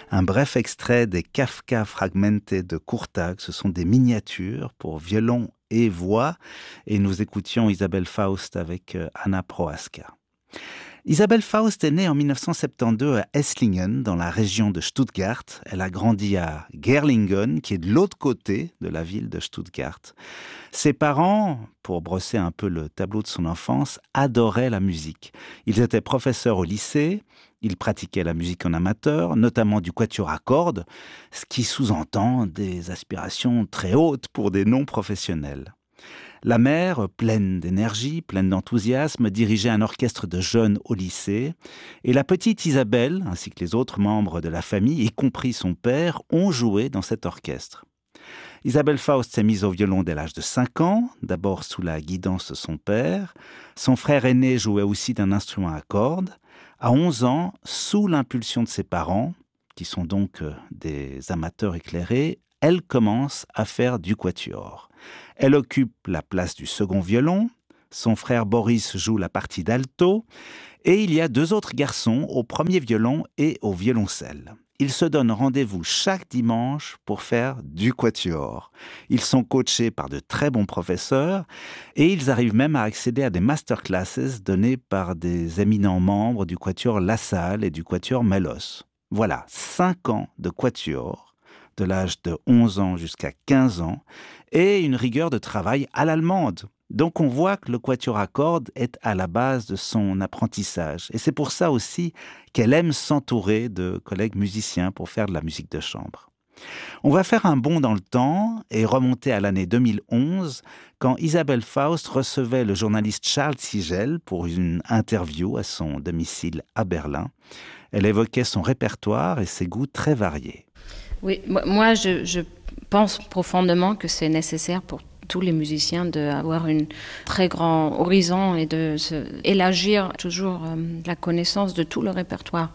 Un bref extrait des Kafka Fragmente de Courtag. Ce sont des miniatures pour violon et voix. Et nous écoutions Isabelle Faust avec Anna Prohaska. Isabelle Faust est née en 1972 à Esslingen, dans la région de Stuttgart. Elle a grandi à Gerlingen, qui est de l'autre côté de la ville de Stuttgart. Ses parents, pour brosser un peu le tableau de son enfance, adoraient la musique. Ils étaient professeurs au lycée, ils pratiquaient la musique en amateur, notamment du quatuor à cordes, ce qui sous-entend des aspirations très hautes pour des non-professionnels. La mère, pleine d'énergie, pleine d'enthousiasme, dirigeait un orchestre de jeunes au lycée. Et la petite Isabelle, ainsi que les autres membres de la famille, y compris son père, ont joué dans cet orchestre. Isabelle Faust s'est mise au violon dès l'âge de 5 ans, d'abord sous la guidance de son père. Son frère aîné jouait aussi d'un instrument à cordes. À 11 ans, sous l'impulsion de ses parents, qui sont donc des amateurs éclairés, elle commence à faire du quatuor. Elle occupe la place du second violon, son frère Boris joue la partie d'alto, et il y a 2 autres garçons au premier violon et au violoncelle. Ils se donnent rendez-vous chaque dimanche pour faire du quatuor. Ils sont coachés par de très bons professeurs et ils arrivent même à accéder à des masterclasses données par des éminents membres du quatuor La Salle et du quatuor Melos. Voilà, 5 ans de quatuor, de l'âge de 11 ans jusqu'à 15 ans, et une rigueur de travail à l'allemande. Donc on voit que le quatuor à cordes est à la base de son apprentissage. Et c'est pour ça aussi qu'elle aime s'entourer de collègues musiciens pour faire de la musique de chambre. On va faire un bond dans le temps et remonter à l'année 2011, quand Isabelle Faust recevait le journaliste Charles Siegel pour une interview à son domicile à Berlin. Elle évoquait son répertoire et ses goûts très variés. Oui, moi je pense profondément que c'est nécessaire pour tous les musiciens d'avoir un très grand horizon et de élargir toujours la connaissance de tout le répertoire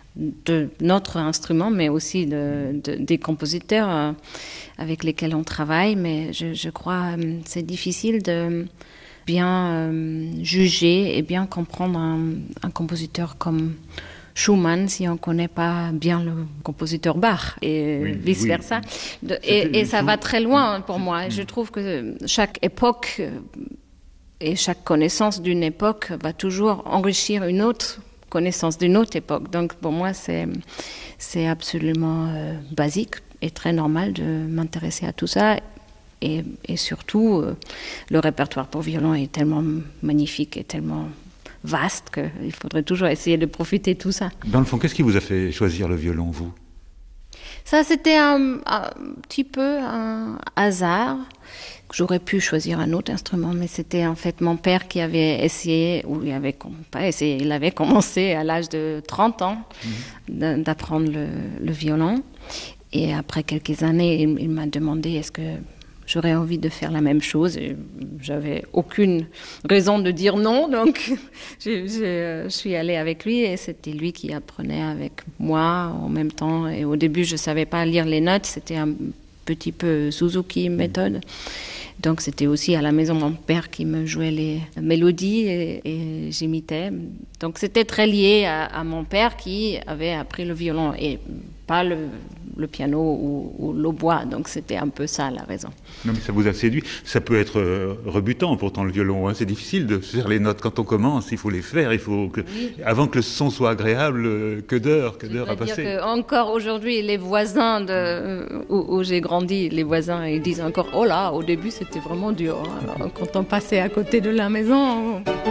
de notre instrument, mais aussi des compositeurs avec lesquels on travaille. Mais je crois que c'est difficile de bien juger et bien comprendre un compositeur comme Schumann si on ne connaît pas bien le compositeur Bach et vice-versa. Oui. Et ça va très loin pour moi. Je trouve que chaque époque et chaque connaissance d'une époque va toujours enrichir une autre connaissance d'une autre époque. Donc pour moi, c'est absolument basique et très normal de m'intéresser à tout ça. Et surtout, le répertoire pour violon est tellement magnifique et tellement vaste qu'il faudrait toujours essayer de profiter de tout ça. Dans le fond, qu'est-ce qui vous a fait choisir le violon, vous ? Ça, c'était un petit peu un hasard. J'aurais pu choisir un autre instrument, mais c'était en fait mon père qui avait essayé, ou il avait pas essayé, il avait commencé à l'âge de 30 ans d'apprendre le violon. Et après quelques années, il m'a demandé est-ce que j'aurais envie de faire la même chose et j'avais aucune raison de dire non, donc je suis allée avec lui et c'était lui qui apprenait avec moi en même temps. Et au début, je ne savais pas lire les notes, c'était un petit peu Suzuki méthode. Donc c'était aussi à la maison mon père qui me jouait les mélodies et j'imitais. Donc c'était très lié à mon père qui avait appris le violon et pas le piano ou l'hautbois. Donc c'était un peu ça la raison. Non mais ça vous a séduit. Ça peut être rebutant pourtant le violon. Hein. C'est difficile de faire les notes quand on commence. Il faut les faire. Il faut que avant que le son soit agréable, que d'heures à passer. Dire que encore aujourd'hui les voisins où j'ai grandi, les voisins ils disent encore oh là au début c'était vraiment dur. Hein. Alors, quand on passait à côté de la maison.